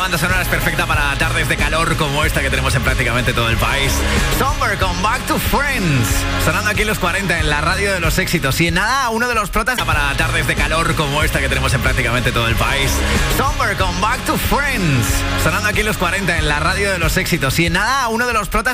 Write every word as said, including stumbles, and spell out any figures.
banda sonora es perfecta para tardes de calor como esta que tenemos en prácticamente todo el país. Summer con Back to Friends, sonando aquí en los cuarenta en la radio de los éxitos. Y en nada, uno de los protas para tardes de calor como esta que tenemos en prácticamente todo el país. Summer con Back to Friends, sonando aquí en los cuarenta en la radio de los éxitos. Y en nada, uno de los protas